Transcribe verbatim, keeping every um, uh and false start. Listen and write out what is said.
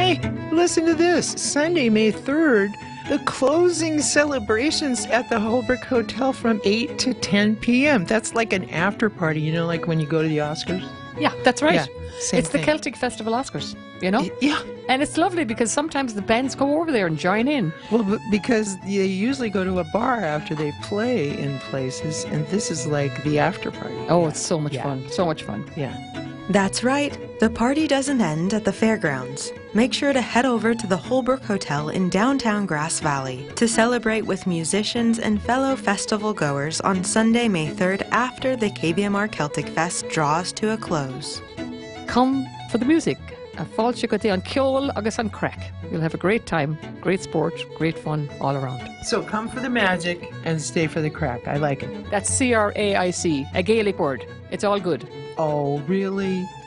Hey, listen to this. Sunday, May third, the closing celebrations at the Holbrook Hotel from eight to ten p.m. That's like an after party, you know, like when you go to the Oscars? Yeah, that's right. Yeah, same it's thing. the Celtic Festival Oscars, you know? Y- Yeah. And it's lovely because sometimes the bands go over there and join in. Well, b- because they usually go to a bar after they play in places, and this is like the after party. Oh, it's so much Yeah. fun. So much fun. Yeah. That's right. The party doesn't end at the fairgrounds. Make sure to head over to the Holbrook Hotel in downtown Grass Valley to celebrate with musicians and fellow festival goers on Sunday, May third, after the K B M R Celtic Fest draws to a close. Come for the music. A fáilte go dtí an ceol agus an crack. You'll have a great time, great sport, great fun all around. So come for the magic and stay for the crack. I like it. That's C R A I C, a Gaelic word. It's all good. Oh, really?